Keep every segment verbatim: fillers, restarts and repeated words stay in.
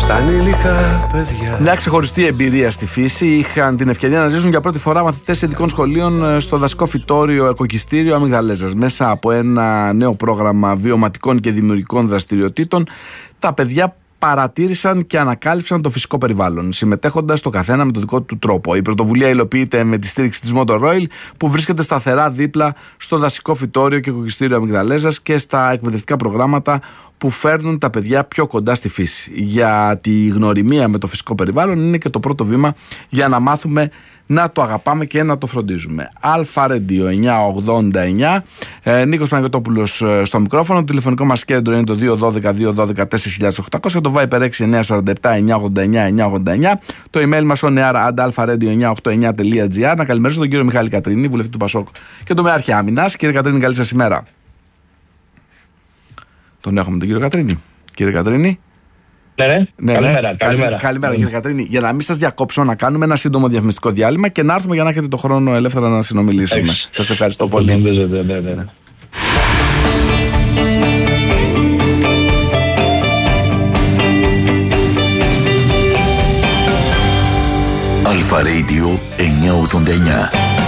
στα ανήλικα παιδιά. Μια ξεχωριστή εμπειρία στη φύση είχαν την ευκαιρία να ζήσουν για πρώτη φορά μαθητές ειδικών σχολείων στο δασικό φυτόριο Εκοκιστήριο Αμυγδαλέζας. Μέσα από ένα νέο πρόγραμμα βιωματικών και δημιουργικών δραστηριοτήτων, τα παιδιά παρατήρησαν και ανακάλυψαν το φυσικό περιβάλλον, συμμετέχοντας το καθένα με τον δικό του τρόπο. Η πρωτοβουλία υλοποιείται με τη στήριξη της Motor Oil, που βρίσκεται σταθερά δίπλα στο δασικό φυτόριο και Εκοκιστήριο Αμυγδαλέζας και στα εκπαιδευτικά προγράμματα που φέρνουν τα παιδιά πιο κοντά στη φύση. Γιατί η γνωριμία με το φυσικό περιβάλλον είναι και το πρώτο βήμα για να μάθουμε να το αγαπάμε και να το φροντίζουμε. Αλφα Ρέντιο εννιακόσια ογδόντα εννιά, ε, Νίκος Παναγιωτόπουλος στο μικρόφωνο. Το τηλεφωνικό μας κέντρο είναι το δύο ένα δύο δύο ένα δύο τέσσερα οκτώ μηδέν μηδέν, το Viper έξι εννιά τέσσερα επτά εννιά ογδόντα εννιά εννιά ογδόντα εννιά, το email μας on air at alpha radio εννιακόσια ογδόντα εννιά τελεία gr. Να καλημερίσω τον κύριο Μιχάλη Κατρίνη, βουλευτή του Πασόκ και το Μεάρχη Άμυνας. Κύριε Κατρίνη, καλή σας ημέρα. Τον έχουμε τον κύριο Κατρίνη. Κύριε Κατρίνη. Ναι, ναι. Ναι, καλημέρα, ναι. καλημέρα. Καλημέρα, κύριε Κατρίνη. Για να μην σας διακόψω, να κάνουμε ένα σύντομο διαφημιστικό διάλειμμα και να έρθουμε για να έχετε το χρόνο ελεύθερα να συνομιλήσουμε. Έχεις. Σας ευχαριστώ πολύ. Ναι, ναι, ναι, ναι. Αλφα Radio εννιακόσια ογδόντα εννιά.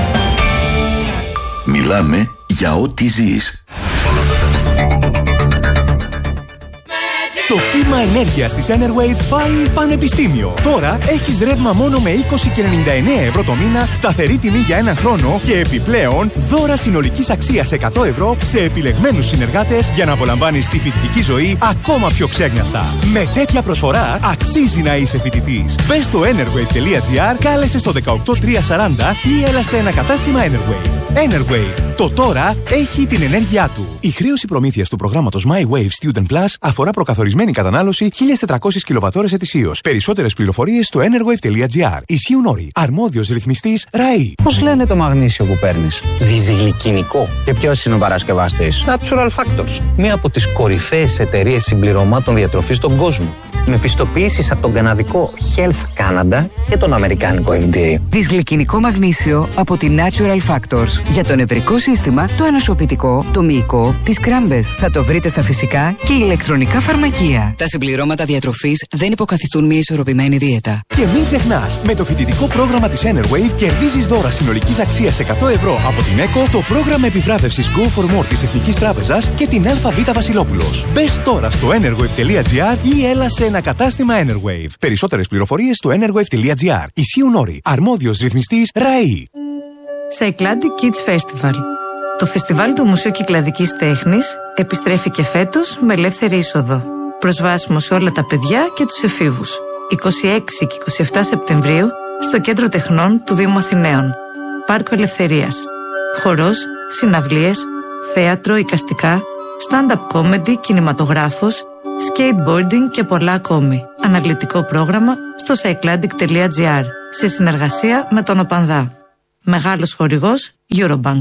Μιλάμε για ό,τι ζεις. Το κύμα ενέργειας της Enerwave πάει πανεπιστήμιο. Τώρα έχεις ρεύμα μόνο με είκοσι και ενενήντα εννέα ευρώ το μήνα, σταθερή τιμή για ένα χρόνο και επιπλέον δώρα συνολικής αξίας εκατό ευρώ σε επιλεγμένους συνεργάτες για να απολαμβάνεις τη φοιτητική ζωή ακόμα πιο ξέγνιαστα. Με τέτοια προσφορά αξίζει να είσαι φοιτητής. Μπες στο enerwave τελεία gr, κάλεσε στο δεκαοκτώ τριακόσια σαράντα ή έλα σε ένα κατάστημα Enerwave. Enerwave. Το τώρα έχει την ενέργειά του. Η χρέωση προμήθειας του προγράμματος My Wave Student Plus αφορά προκαθορισμένη κατανάλωση χίλιες τετρακόσιες κιλοβατώρες ετησίως. Περισσότερες πληροφορίες στο enerwave τελεία gr. Ισχύουν όροι. Αρμόδιος ρυθμιστής ΡΑΗ. Πώς λένε το μαγνήσιο που παίρνεις? Διζυγλικινικό. Και ποιος είναι ο παρασκευαστής? Natural Factors. Μία από τις κορυφαίες εταιρείες συμπληρωμάτων διατροφής στον κόσμο. Με πιστοποιήσεις από τον καναδικό Health Canada και τον αμερικάνικο εφ ντι έι. Δυσγλυκινικό μαγνήσιο από τη Natural Factors. Για το νευρικό σύστημα, το ανοσοποιητικό, το μυϊκό, τις κράμπες. Θα το βρείτε στα φυσικά και ηλεκτρονικά φαρμακεία. Τα συμπληρώματα διατροφής δεν υποκαθιστούν μια ισορροπημένη δίαιτα. Και μην ξεχνάς, με το φοιτητικό πρόγραμμα της Enerwave κερδίζεις δώρα συνολικής αξίας εκατό ευρώ από την ΕΚΟ, το πρόγραμμα επιβράβευσης Go for More της Εθνικής Τράπεζας και την ΑΒ Βασιλόπουλος. Μπες τώρα στο enerwave τελεία gr ή έλα σε ένα κατάστημα Enerwave. Περισσότερες πληροφορίες στο enerwave τελεία gr. Ισχύουν όροι. Αρμόδιος ρυθμιστής ΡΑΗ. Cycladic Kids Festival. Το φεστιβάλ του Μουσείου Κυκλαδικής Τέχνης επιστρέφει και φέτος με ελεύθερη είσοδο. Προσβάσιμο σε όλα τα παιδιά και τους εφήβους. είκοσι έξι και είκοσι επτά Σεπτεμβρίου στο Κέντρο Τεχνών του Δήμου Αθηναίων. Πάρκο Ελευθερίας. Χορός, συναυλίες, θέατρο, εικαστικά, stand-up comedy, κινηματογράφος, skateboarding και πολλά ακόμη. Αναλυτικό πρόγραμμα στο cycladic τελεία gr σε συνεργασία με τον ΟΠΑΝΔΑ. Μεγάλος χορηγός Eurobank.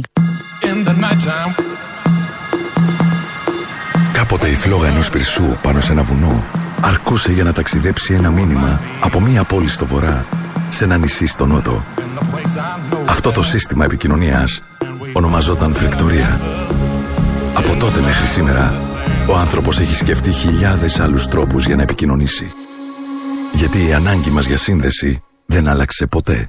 Κάποτε η φλόγα ενός πυρσού πάνω σε ένα βουνό αρκούσε για να ταξιδέψει ένα μήνυμα από μία πόλη στο βορρά σε ένα νησί στο νότο. Αυτό το σύστημα επικοινωνίας ονομαζόταν φρεκτορία. Από τότε μέχρι σήμερα ο άνθρωπος έχει σκεφτεί χιλιάδες άλλους τρόπους για να επικοινωνήσει. Γιατί η ανάγκη μας για σύνδεση δεν άλλαξε ποτέ.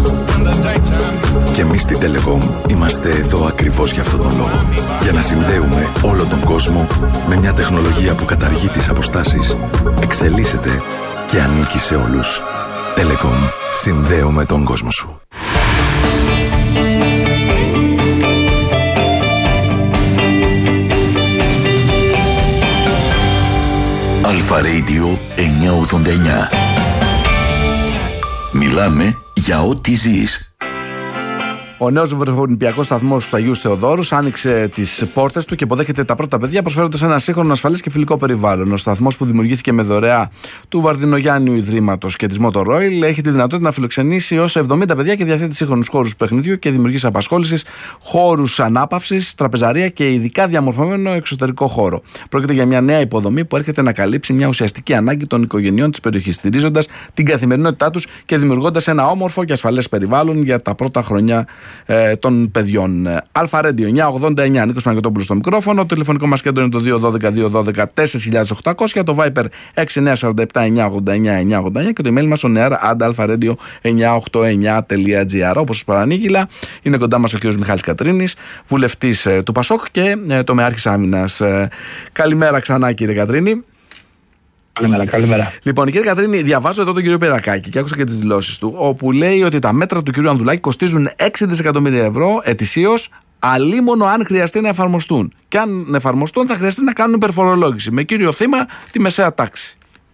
Και εμείς στην Telecom είμαστε εδώ ακριβώς για αυτόν τον λόγο. Για να συνδέουμε όλο τον κόσμο με μια τεχνολογία που καταργεί τις αποστάσεις, εξελίσσεται και ανήκει σε όλους. Telecom. Συνδέουμε τον κόσμο σου. Αλφα Radio εννιακόσια ογδόντα εννιά. Μιλάμε για ό,τι ζεις. Ο νέος βρεφονιπιακός σταθμός του Αγίου Θεοδόρου άνοιξε τις πόρτες του και υποδέχεται τα πρώτα παιδιά, προσφέροντας ένα σύγχρονο, ασφαλές και φιλικό περιβάλλον. Ο σταθμός, που δημιουργήθηκε με δωρεά του Βαρδινογιάννιου Ιδρύματος και της Motor Oil, έχει τη δυνατότητα να φιλοξενήσει έως εβδομήντα παιδιά και διαθέτει σύγχρονους χώρους παιχνιδιού και δημιουργής απασχόλησης, χώρους ανάπαυσης, τραπεζαρία και ειδικά διαμορφωμένο εξωτερικό χώρο. Πρόκειται για μια νέα υποδομή που έρχεται να καλύψει μια ουσιαστική ανάγκη των οικογενειών της περιοχής, στηρίζοντας την καθημερινότητά τους και δημιουργώντας ένα όμορφο και ασφαλές περιβάλλον για τα πρώτα χρόνια ε, των παιδιών. Αλφα Ρέντιο εννιακόσια ογδόντα εννιά, Νίκος Παναγιωτόπουλος στο μικρόφωνο. Το τηλεφωνικό μας κέντρο είναι το δύο ένα δύο δύο ένα δύο τέσσερα χιλιάδες οκτακόσια. Το Viber έξι εννιά τέσσερα επτά εννιά ογδόντα εννιά εννιά ογδόντα εννιά και το email μας on air at alpha radio εννιακόσια ογδόντα εννιά τελεία τζι άρ. Όπως σας παρανήγγειλα, είναι κοντά μας ο κ. Μιχάλης Κατρίνης, βουλευτής ε, του Πασόκ και ε, τομεάρχης άμυνας. Ε, καλημέρα ξανά, κύριε Κατρίνη. Καλημέρα, καλημέρα. Λοιπόν, κύριε Κατρίνη, διαβάζω εδώ τον κύριο Περακάκη και άκουσα και τις δηλώσεις του, όπου λέει ότι τα μέτρα του κύριου Ανδουλάκη κοστίζουν έξι δισεκατομμύρια ευρώ ετησίως, αλίμονο αν χρειαστεί να εφαρμοστούν. Και αν εφαρμοστούν, θα χρειαστεί να κάνουν υπερφορολόγηση. Με κύριο θύμα τη μεσαία τάξη.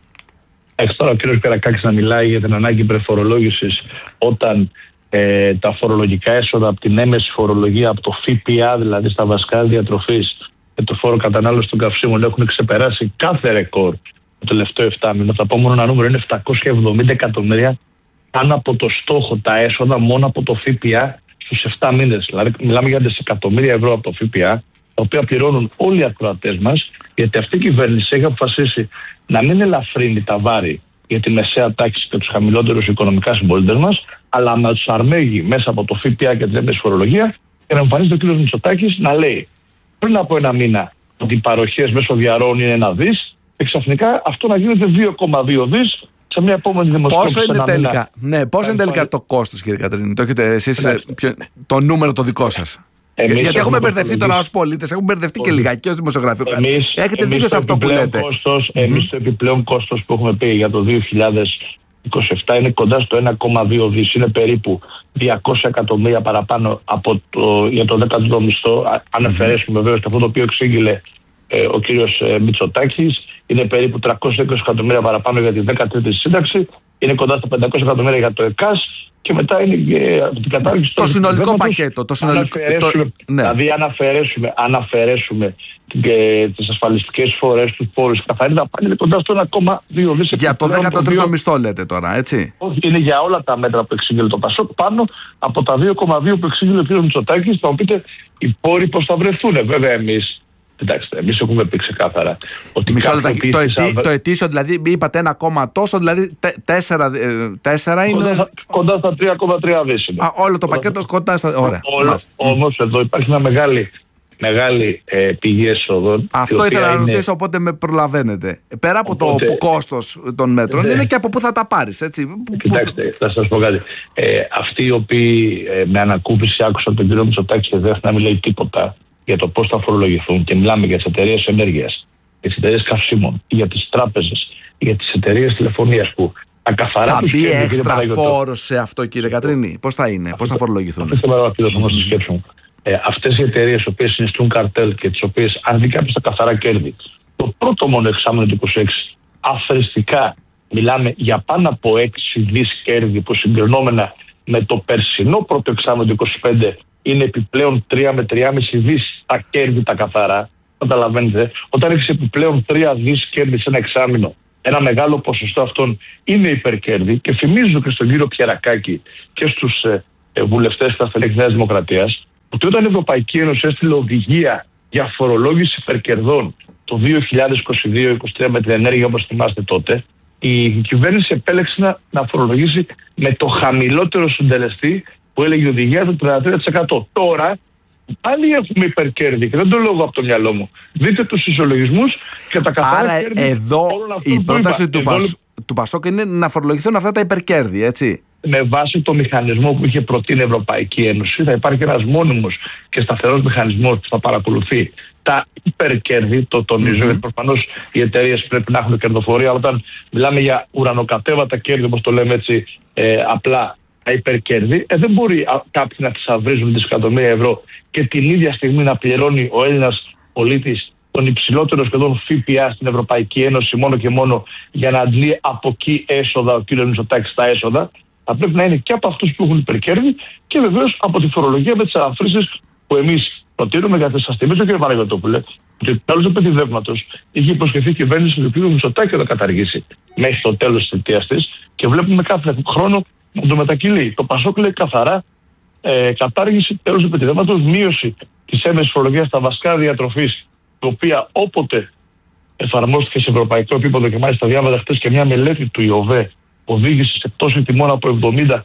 Έχει τώρα ο κύριος Περακάκης να μιλάει για την ανάγκη υπερφορολόγησης όταν ε, τα φορολογικά έσοδα από την έμεση φορολογία, από το ΦΠΑ, δηλαδή στα βασικά διατροφής και το φόρο κατανάλωσης των καυσίμων, έχουν ξεπεράσει κάθε ρεκόρ το τελευταίο επτά μήνο. Θα πω μόνο ένα νούμερο, είναι επτακόσια εβδομήντα εκατομμύρια πάνω από το στόχο τα έσοδα μόνο από το ΦΠΑ στους επτά μήνες. Δηλαδή, μιλάμε για δισεκατομμύρια ευρώ από το ΦΠΑ, τα οποία πληρώνουν όλοι οι ακροατές μας, γιατί αυτή η κυβέρνηση έχει αποφασίσει να μην ελαφρύνει τα βάρη για τη μεσαία τάξη και τους χαμηλότερους οικονομικά συμπολίτες μας, αλλά να τους αρμέγει μέσα από το ΦΠΑ και την έμεση φορολογία και να εμφανίζεται ο κ. Μητσοτάκης να λέει πριν από ένα μήνα ότι οι παροχές μέσω διαρροών είναι ένα δις και ξαφνικά αυτό να γίνεται δύο κόμμα δύο δις σε μια επόμενη δημοσιογραφία. Πόσο είναι τελικά, ναι, πόσο είναι τελικά το κόστος, κύριε Κατρίνη? Το έχετε εσείς, το νούμερο το δικό σας? Εμείς Γιατί έχουμε μπερδευτεί τώρα ως πολίτες, έχουμε μπερδευτεί και λιγάκι και ως δημοσιογραφικό. Έχετε δίκιο σε αυτό που λέτε. Κόστος, mm-hmm. Εμείς το επιπλέον κόστος που έχουμε πει για το δύο χιλιάδες είκοσι επτά είναι κοντά στο ένα κόμμα δύο δις. Είναι περίπου διακόσια εκατομμύρια παραπάνω από το, για το δέκατο μισθό. Αν αφαιρέσουμε βέβαια αυτό το οποίο εξήγηλε ε, ο κύριος ε, Μητσοτάκης. Είναι περίπου τριακόσια είκοσι εκατομμύρια παραπάνω για τη δέκατη τρίτη σύνταξη. Είναι κοντά στα πεντακόσια εκατομμύρια για το ΕΚΑΣ. Και μετά είναι ε, από την κατάργηση το συνολικό πακέτο. Το συνολικό, το, ναι. Δηλαδή, αν αφαιρέσουμε, αν αφαιρέσουμε ε, τις ασφαλιστικές εισφορές, τους φόρους, καθαρή δαπάνη είναι κοντά στο ένα κόμμα δύο δις. Για το δέκατο τρίτο μισθό, λέτε τώρα, έτσι? Όχι, είναι για όλα τα μέτρα που εξήγηλε το Πασόκ πάνω από τα δύο κόμμα δύο που εξήγηλε ο κ. Μητσοτάκης. Θα μου πείτε οι πόροι πώς θα βρεθούν. Βέβαια, εμείς. Κοιτάξτε, εμείς έχουμε πει ξεκάθαρα ότι Μισό λεπτά, το, ετή, το ετήσιο, δηλαδή είπατε ένα κόμμα τόσο, δηλαδή τέσσερα, τέσσερα είναι. Κοντά, κοντά στα τρία κόμμα τρία δις. Α, όλο το πακέτο κοντά στα. Ωραία. Όμως εδώ υπάρχει μια μεγάλη, μεγάλη ε, πηγή εσόδων. Αυτό ήθελα να ρωτήσω, είναι... οπότε με προλαβαίνετε. Πέρα από οπότε... το κόστος των μέτρων, ναι. είναι και από πού θα τα πάρεις, έτσι. Κοιτάξτε, θα σας πω κάτι. Ε, αυτοί οι οποίοι ε, με ανακούφιση άκουσαν τον κύριο Μητσοτάκη και δεν θα μην λέει τίποτα για το πώς θα φορολογηθούν, και μιλάμε για τις εταιρείες ενέργειας, για τις εταιρείες καυσίμων, για τις τράπεζες, για τις εταιρείες τηλεφωνίας που τα καθαρά θα τους μπει έξτρα φόρος σε αυτό, κύριε Κατρίνη? Πώς θα είναι, πώς θα φορολογηθούν? Αφήστε με να δώσω όμως τη σκέψη μου. Ε, αυτές οι εταιρείες οι οποίες συνιστούν καρτέλ και τις οποίες αν δει κάποιος τα καθαρά κέρδη, το πρώτο μόνο εξάμηνο του είκοσι έξι, αφριστικά μιλάμε για πάνω από έξι δις κέρδη που συγκρινόμενα με το περσινό πρώτο εξάμηνο του είκοσι πέντε είναι επιπλέον τρία με τρία κόμμα πέντε δις τα κέρδη τα καθαρά. Καταλαβαίνετε, όταν έχεις επιπλέον τρία δις κέρδη σε ένα εξάμηνο, ένα μεγάλο ποσοστό αυτών είναι υπερκέρδη. Και θυμίζω και στον κύριο Πιερακάκη και στους ε, ε, βουλευτές στα στελέχη Νέας Δημοκρατίας ότι όταν η Ευρωπαϊκή Ένωση έστειλε οδηγία για φορολόγηση υπερκερδών το δύο χιλιάδες είκοσι δύο είκοσι τρία με την ενέργεια, όπως θυμάστε τότε, η κυβέρνηση επέλεξε να, να φορολογήσει με το χαμηλότερο συντελεστή που έλεγε η οδηγία το τριάντα τρία τοις εκατό. Τώρα πάλι έχουμε υπερκέρδη και δεν το λέω από το μυαλό μου. Δείτε τους ισολογισμούς και τα καθαρά Άρα κέρδη. Εδώ η πρόταση του, Πασ... του Πασόκ είναι να φορολογηθούν αυτά τα υπερκέρδη, έτσι. Με βάση το μηχανισμό που είχε προτείνει η Ευρωπαϊκή Ένωση, θα υπάρχει ένας μόνιμος και σταθερός μηχανισμός που θα παρακολουθεί τα υπερκέρδη. Το τονίζω, mm-hmm. γιατί προφανώς οι εταιρείες πρέπει να έχουν κερδοφορία. Όταν μιλάμε για ουρανοκατέβατα κέρδη, όπως το λέμε έτσι ε, απλά, τα υπερκέρδη, ε, δεν μπορεί κάποιοι να θησαυρίζουν δισεκατομμύρια ευρώ και την ίδια στιγμή να πληρώνει ο Έλληνας πολίτης τον υψηλότερο σχεδόν ΦΠΑ στην Ευρωπαϊκή Ένωση μόνο και μόνο για να αντλεί από εκεί έσοδα ο κ. Μητσοτάκης τα έσοδα. Θα πρέπει να είναι και από αυτούς που έχουν υπερκέρδη και βεβαίως από τη φορολογία με τις ελαφρύνσεις που εμείς προτείνουμε. Γιατί σας θυμίζω, κ. Παναγιωτόπουλε, ότι τέλος του παιδιδεύματος είχε υποσχεθεί η κυβέρνηση του κ. Μητσοτάκη να το καταργήσει μέχρι το τέλος της θητείας της και βλέπουμε κάθε χρόνο να το μετακυλεί. Το Πασόκ λέει καθαρά ε, κατάργηση τέλος του παιδιδεύματος, μείωση της έμεσης φορολογίας στα βασικά διατροφής, η οποία όποτε εφαρμόστηκε σε ευρωπαϊκό επίπεδο και μάλιστα διάβαζα χτες και μια μελέτη του ΙΟΒΕ οδήγησε σε πτώση τιμών από εβδομήντα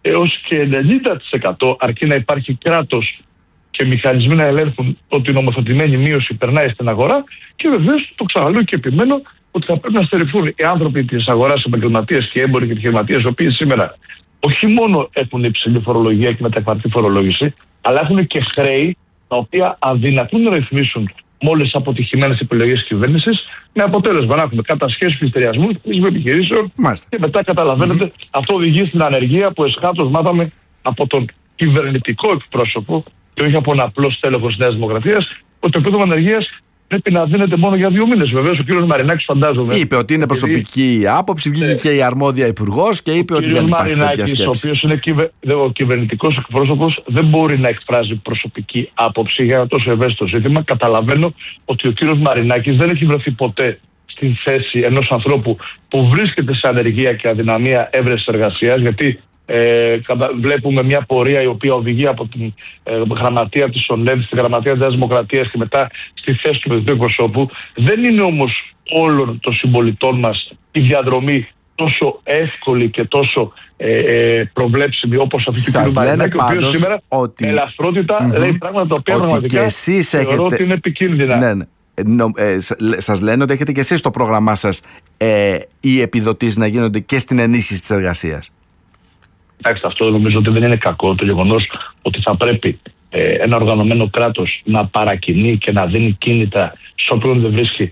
έως και ενενήντα τοις εκατό, αρκεί να υπάρχει κράτος και μηχανισμοί να ελέγχουν ότι η νομοθετημένη μείωση περνάει στην αγορά. Και βεβαίως το ξαναλέω και επιμένω ότι θα πρέπει να στερηθούν οι άνθρωποι της αγοράς, επαγγελματίες και έμποροι και επιχειρηματίες, οι οποίοι σήμερα όχι μόνο έχουν υψηλή φορολογία και μετακβατική φορολόγηση, αλλά έχουν και χρέη τα οποία αδυνατούν να ρυθμίσουν με όλες τις αποτυχημένες επιλογές της κυβέρνησης, με αποτέλεσμα να έχουμε κατασχέσεις πληστηριασμού επιχειρήσεων. Μάλιστα. Και μετά καταλαβαίνετε, mm-hmm. αυτό οδηγεί στην ανεργία που εσχάτως μάθαμε από τον κυβερνητικό εκπρόσωπο και όχι από ένα απλό στέλεχος της Νέας Δημοκρατίας, ότι το επίδομα ανεργίας πρέπει να δίνεται μόνο για δύο μήνες. Βεβαίως ο κύριος Μαρινάκης, φαντάζομαι. Είπε ότι είναι προσωπική η άποψη, βγήκε ε, και η αρμόδια υπουργός και είπε ότι δεν υπάρχει τέτοια σκέψη. Ο οποίος είναι κυβε... ο κυβερνητικός εκπρόσωπος, δεν μπορεί να εκφράζει προσωπική άποψη για ένα τόσο ευαίσθητο ζήτημα. Καταλαβαίνω ότι ο κύριος Μαρινάκης δεν έχει βρεθεί ποτέ στην θέση ενός ανθρώπου που βρίσκεται σε ανεργία και αδυναμία έβρεσης εργασίας, γιατί Ε, βλέπουμε μια πορεία η οποία οδηγεί από την ε, γραμματεία της ΟΝΕΔ στη γραμματεία της Νέας Δημοκρατίας και μετά στη θέση του παιδικού εκπροσώπου. Δεν είναι όμως όλων των συμπολιτών μας η διαδρομή τόσο εύκολη και τόσο ε, ε, προβλέψιμη όπως αυτή του κ. Μαρινάκη, ο οποίος σήμερα ότι... ελαφρότητα mm-hmm. λέει πράγματα τα οποία πραγματικά θεωρώ έχετε... ότι είναι επικίνδυνα. Ναι, ναι. Ε, σας λένε ότι έχετε και εσείς στο πρόγραμμά σας ε, οι επιδοτήσεις να γίνονται και στην ενίσχυση της εργασίας. Εντάξει, αυτό νομίζω ότι δεν είναι κακό, το γεγονός ότι θα πρέπει ε, ένα οργανωμένο κράτος να παρακινεί και να δίνει κίνητα σε όποιον δεν βρίσκει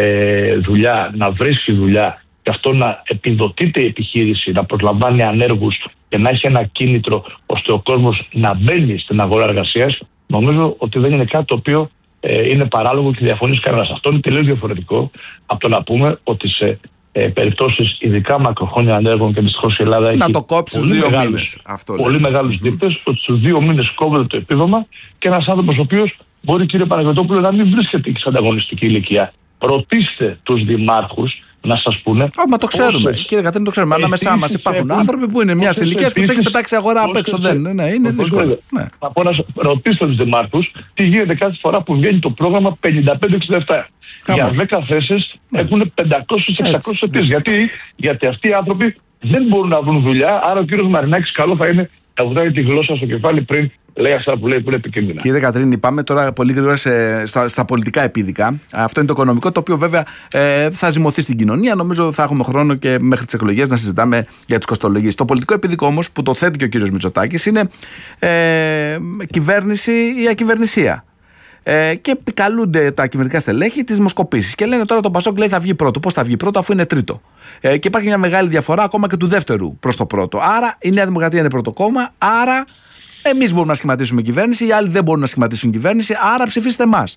ε, δουλειά, να βρίσκει δουλειά, και αυτό να επιδοτείται η επιχείρηση, να προσλαμβάνει ανέργους και να έχει ένα κίνητρο ώστε ο κόσμος να μπαίνει στην αγορά εργασίας, νομίζω ότι δεν είναι κάτι το οποίο ε, είναι παράλογο και διαφωνεί κανένας. Αυτό είναι τελείως διαφορετικό από το να πούμε ότι σε Ε, περιπτώσεις ειδικά μακροχρόνια ανέργων, και δυστυχώς η Ελλάδα να έχει το κόψει στους δύο μήνες. Αυτό πολύ μεγάλους mm-hmm. δείκτες, ότι στους δύο μήνες κόβεται το επίδομα και ένας άνθρωπος ο οποίος μπορεί, κύριε Παναγιωτόπουλο, να μην βρίσκεται σε ανταγωνιστική ηλικία. Ρωτήστε τους δημάρχους να σας πούνε. Α, μα το ξέρουμε. Όσες... Κύριε Κατρίνη, το ξέρουμε. Ανάμεσά μας υπάρχουν έχουν... άνθρωποι που είναι μια ηλικία που τους έχει πετάξει αγορά απ' έξω. Δεν ναι, είναι δύσκολο. Ναι. Να πω να ρωτήστε τους δημάρχους τι γίνεται κάθε φορά που βγαίνει το πρόγραμμα πενήντα πέντε εξήντα επτά. Για δέκα θέσεις ναι. έχουν πεντακόσιες με εξακόσιες αιτήσεις. Γιατί, γιατί αυτοί οι άνθρωποι δεν μπορούν να βρουν δουλειά. Άρα ο κύριος Μαρινάκης καλό θα είναι να βουτάει τη γλώσσα στο κεφάλι πριν λέει αυτά που λέει που είναι επικίνδυνα. Κύριε Κατρίνη, πάμε τώρα πολύ γρήγορα σε, στα, στα πολιτικά επίδικα. Αυτό είναι το οικονομικό, το οποίο βέβαια ε, θα ζυμωθεί στην κοινωνία. Νομίζω θα έχουμε χρόνο και μέχρι τις εκλογές να συζητάμε για τις κοστολογίες. Το πολιτικό επίδικο όμως που το θέτει και ο κύριος Μητσοτάκης είναι ε, κυβέρνηση ή ακυβερνησία. Ε, και επικαλούνται τα κυβερνητικά στελέχη τις δημοσκοπήσεις. Και λένε τώρα το Πασόκ λέει θα βγει πρώτο. Πώς θα βγει πρώτο, αφού είναι τρίτο. Ε, και υπάρχει μια μεγάλη διαφορά ακόμα και του δεύτερου προς το πρώτο. Άρα η Νέα Δημοκρατία είναι πρώτο κόμμα. Άρα εμείς μπορούμε να σχηματίσουμε κυβέρνηση. Οι άλλοι δεν μπορούν να σχηματίσουν κυβέρνηση. Άρα ψηφίστε εμάς.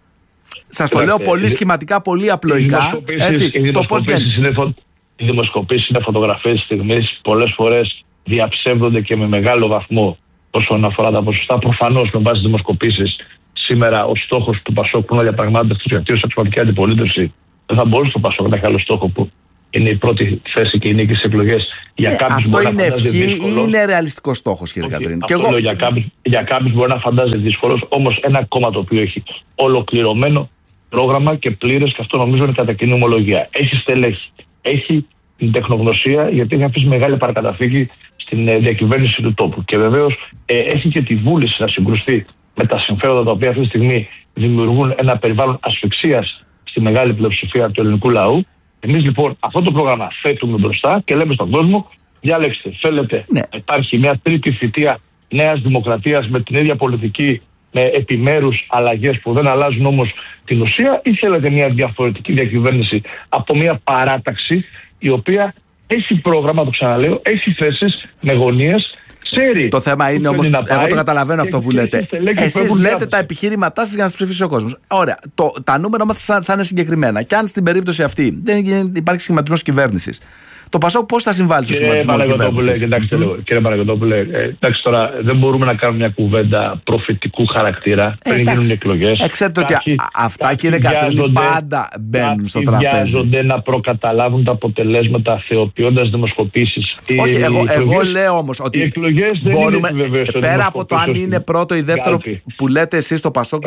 Σας το λέω πολύ σχηματικά, πολύ απλοϊκά. Έτσι, οι δημοσκοπήσεις είναι, φω... είναι φωτογραφίες στιγμής. Πολλές φορές διαψεύδονται και με μεγάλο βαθμό όσον αφορά τα ποσοστά. Προφανώς με βάση δημοσκοπήσεις. Σήμερα ο στόχος του Πασόκ που είναι διαπραγμάτευση του δικτύου σε αξιωματική αντιπολίτευση δεν θα μπορούσε το Πασόκ να έχει άλλο στόχο που είναι η πρώτη θέση και η νίκη στις εκλογές. Για ε, κάποιους αυτό είναι ευχή ή είναι ρεαλιστικός στόχος, κύριε okay. Κατρίνη? Και εγώ... για, κάποιους, για κάποιους μπορεί να φαντάζεται δύσκολος, όμως ένα κόμμα το οποίο έχει ολοκληρωμένο πρόγραμμα και πλήρες, και αυτό νομίζω είναι κατά κοινή ομολογία. Έχει στελέχη, έχει την τεχνογνωσία, γιατί έχει αφήσει μεγάλη παρακαταθήκη στην ε, διακυβέρνηση του τόπου. Και βεβαίως ε, έχει και τη βούληση να συγκρουστεί με τα συμφέροντα τα οποία αυτή τη στιγμή δημιουργούν ένα περιβάλλον ασφυξίας στη μεγάλη πλειοψηφία του ελληνικού λαού. Εμείς λοιπόν αυτό το πρόγραμμα θέτουμε μπροστά και λέμε στον κόσμο: διάλεξτε, θέλετε ναι. να υπάρχει μια τρίτη θητεία Νέας Δημοκρατίας με την ίδια πολιτική, με επιμέρους αλλαγές που δεν αλλάζουν όμως την ουσία, ή θέλετε μια διαφορετική διακυβέρνηση από μια παράταξη η οποία έχει πρόγραμμα, το ξαναλέω, έχει θέσεις με γωνίες. Ξέρει. Το θέμα είναι όμως, εγώ το καταλαβαίνω αυτό που λέτε. Εσείς λέτε τα επιχείρηματά σας για να σας ψηφίσει ο κόσμος. Ωραία. Το, τα νούμερα όμως θα, θα είναι συγκεκριμένα. Και αν στην περίπτωση αυτή δεν υπάρχει σχηματισμός κυβέρνησης, το Πασόκ πώς θα συμβάλλει στο σχηματισμό κυβέρνησης? Κύριε Παναγιωτόπουλε, εντάξει τώρα δεν μπορούμε να κάνουμε μια κουβέντα προφητικού χαρακτήρα πριν γίνουν οι εκλογές. Ξέρετε ότι αυτά, κύριε Κατρίνη, πάντα μπαίνουν στο τραπέζι. Βιάζονται να προκαταλάβουν τα αποτελέσματα θεοποιώντας δημοσκοπήσεις. Όχι, εγώ, εγώ λέω όμως ότι μπορούμε, πέρα από το αν είναι πρώτο ή δεύτερο που λέτε εσείς το Πασόκ,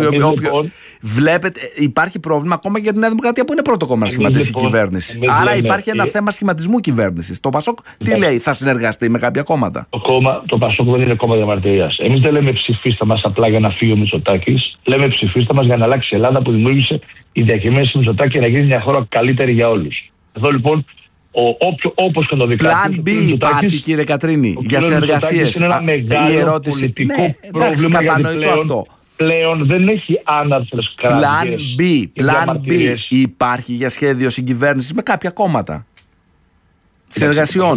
βλέπετε υπάρχει πρόβλημα ακόμα για την Νέα Δημοκρατία που είναι πρώτο κόμμα να σχηματίσει η κυβέρνηση. Άρα υπάρχει ένα θέμα σχηματισμού κυβέρνηση. κυβέρνησης. Το Πασόκ τι ναι. λέει, θα συνεργαστεί με κάποια κόμματα? Το, κόμμα, το Πασόκ δεν είναι κόμμα διαμαρτυρίας. Εμείς δεν λέμε ψηφίστα μας απλά για να φύγει ο Μητσοτάκης. Λέμε ψηφίστα μας για να αλλάξει η Ελλάδα που δημιούργησε η διακυβέρνηση Μητσοτάκη και να γίνει μια χώρα καλύτερη για όλους. Εδώ λοιπόν, όπως και το δικαστήριο. Πλάν B υπάρχει, κύριε Κατρίνη, για συνεργασίες. Είναι ένα μεγάλο ερώτηση. πολιτικό ναι, πρόβλημα, εντάξει, γιατί πλέον, αυτό. πλέον δεν έχει άναρθρες κραυγές. Πλάν B, πλάν B υπάρχει για σχέδιο συγκυβέρνησης με κάποια κόμματα συνεργασιών.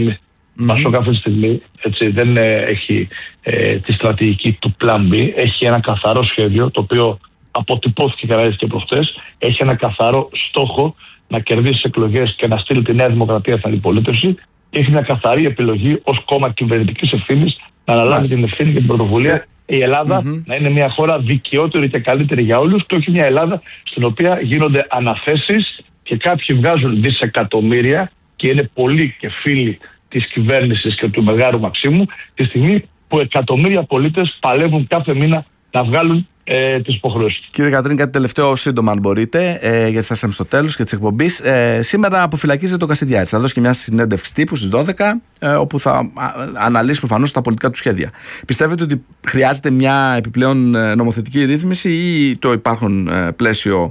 Πασόκ αυτή τη στιγμή έτσι, δεν ε, έχει ε, τη στρατηγική του πλάν B. Έχει ένα καθαρό σχέδιο, το οποίο αποτυπώθηκε και προχτές. Έχει ένα καθαρό στόχο να κερδίσει εκλογές και να στείλει τη Νέα Δημοκρατία στην αντιπολίτευση. Και έχει μια καθαρή επιλογή ως κόμμα κυβερνητικής ευθύνης να αναλάβει Μάλιστα. την ευθύνη και την πρωτοβουλία. Η Ελλάδα mm-hmm. να είναι μια χώρα δικαιότερη και καλύτερη για όλους, και όχι μια Ελλάδα στην οποία γίνονται αναθέσεις και κάποιοι βγάζουν δισεκατομμύρια και είναι πολλοί και φίλοι της κυβέρνησης και του Μεγάλου Μαξίμου, τη στιγμή που εκατομμύρια πολίτες παλεύουν κάθε μήνα να βγάλουν ε, τις υποχρεώσεις. Κύριε Κατρίνη, κάτι τελευταίο σύντομα, αν μπορείτε, ε, γιατί θα είσαμε στο τέλος και της εκπομπής. Ε, σήμερα αποφυλακίζεται ο Κασιδιάρης. Θα δώσει και μια συνέντευξη τύπου στις δώδεκα, ε, όπου θα α, αναλύσει προφανώς τα πολιτικά του σχέδια. Πιστεύετε ότι χρειάζεται μια επιπλέον νομοθετική ρύθμιση ή το υπάρχον ε, πλαίσιο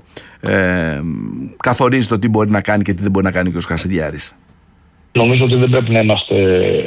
ε, καθορίζει το τι μπορεί να κάνει και τι δεν μπορεί να κάνει και ο Κασιδιάρης? Νομίζω ότι δεν πρέπει να είμαστε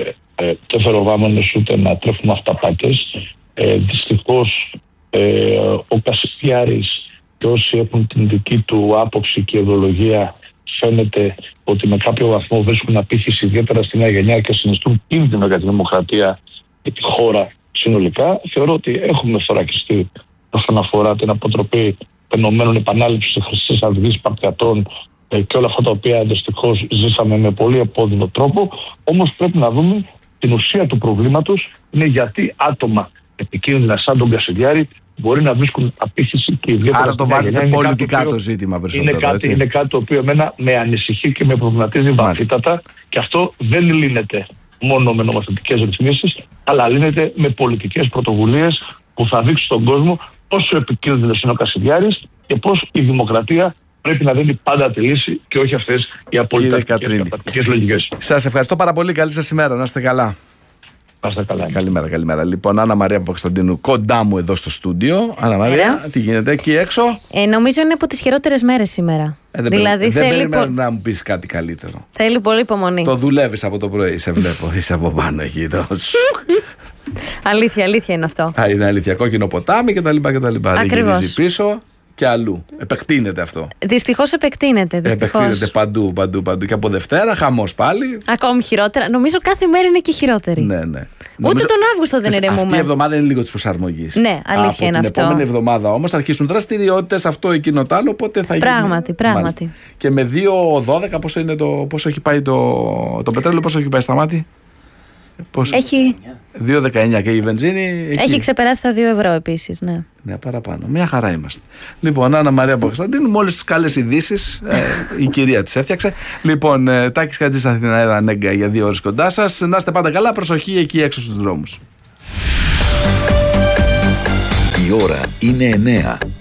ε, τεφεροβάμενες ούτε να τρέφουμε αυταπάτες. Ε, δυστυχώς ε, ο Κασιδιάρης και όσοι έχουν την δική του άποψη και ιδεολογία φαίνεται ότι με κάποιο βαθμό βρίσκουν απήχηση ιδιαίτερα στη νέα γενιά και συνιστούν κίνδυνο για τη δημοκρατία και τη χώρα συνολικά. Θεωρώ ότι έχουμε θωρακιστεί όσον αφορά την αποτροπή φαινομένων επανάληψης χρυσής αυγής παρτιατών και όλα αυτά τα οποία δυστυχώς ζήσαμε με πολύ επώδυνο τρόπο. Όμως πρέπει να δούμε την ουσία του προβλήματος, είναι γιατί άτομα επικίνδυνα σαν τον Κασιδιάρη μπορεί να βρίσκουν απήχηση και ιδιαίτερα. Άρα το βάζετε πολιτικά το, το ζήτημα περισσότερο. Είναι κάτι, είναι κάτι το οποίο εμένα με ανησυχεί και με προβληματίζει βαθύτατα, και αυτό δεν λύνεται μόνο με νομοθετικές ρυθμίσεις, αλλά λύνεται με πολιτικές πρωτοβουλίες που θα δείξουν στον κόσμο πόσο επικίνδυνος είναι ο Κασιδιάρης και πώς η δημοκρατία πρέπει να δίνει πάντα τη λύση και όχι αυτές οι απολυταρχικές λογικές. Σας ευχαριστώ πάρα πολύ. Καλή σας ημέρα. Να είστε καλά. Να είστε καλά. Καλημέρα, καλημέρα. Λοιπόν, Άννα Μαρία Παπακοσταντίνου κοντά μου εδώ στο στούντιο. Άννα Μαρία, yeah. τι γίνεται εκεί έξω? Ε, νομίζω είναι από τις χειρότερες μέρες σήμερα. Ε, δεν δηλαδή δεν θέλει περίμενα πο... να μου πεις κάτι καλύτερο. Θέλει πολύ υπομονή. Το δουλεύεις από το πρωί, σε βλέπω. Είσαι από πάνω εκεί. Το... αλήθεια, αλήθεια είναι αυτό. Α, είναι αλήθεια. Κόκκινο ποτάμι κτλ. Δεν γυρίζει πίσω. Και αλλού. Επεκτείνεται αυτό. Δυστυχώς επεκτείνεται. Δυστυχώς. Επεκτείνεται παντού, παντού, παντού. Και από Δευτέρα, χαμός πάλι. Ακόμη χειρότερα. Νομίζω κάθε μέρα είναι και χειρότερη. Ναι, ναι. Ούτε Νομίζω... τον Αύγουστο δεν ηρεμούμε. Αυτή η εβδομάδα είναι λίγο της προσαρμογής. Ναι, αλήθεια από είναι την αυτό. Την επόμενη εβδομάδα όμως θα αρχίσουν δραστηριότητες, αυτό εκείνο το άλλο. Οπότε θα πράγματι, γίνει... πράγματι. Μάλιστα. Και με δύο δώδεκα πόσο, είναι το... πόσο έχει πάει το, το πετρέλαιο, πόσο έχει πάει στα μάτι? Πώς... Έχει. δύο δεκαεννιά και η βενζίνη. Εκεί. Έχει ξεπεράσει τα δύο ευρώ επίσης. Ναι. Ναι, παραπάνω. Μια χαρά είμαστε. Λοιπόν, Άννα Μαρία Παπακοσταντίνου, μόλις τις καλές ειδήσεις ε, η κυρία της έφτιαξε. Λοιπόν, ε, Τάκης Χατζής Αθηναέρα Νέγκα για δύο ώρες κοντά σας. Να είστε πάντα καλά, προσοχή εκεί έξω στους δρόμους. Η ώρα είναι εννέα.